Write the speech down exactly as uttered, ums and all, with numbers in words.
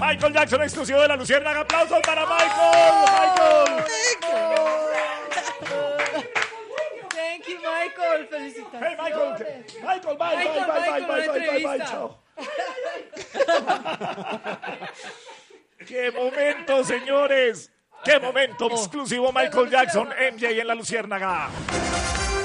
Michael Jackson, exclusivo de La Luciérnaga. ¡Aplausos para Michael! ¡Michael! Thank you, Michael. Felicitaciones. Hey, Michael. Michael, bye, Michael, bye, bye, Michael, bye, una bye, bye, bye, bye, entrevista. chao. ¡Qué momento, señores! ¡Qué momento! Exclusivo Michael Jackson, M J en La Luciérnaga.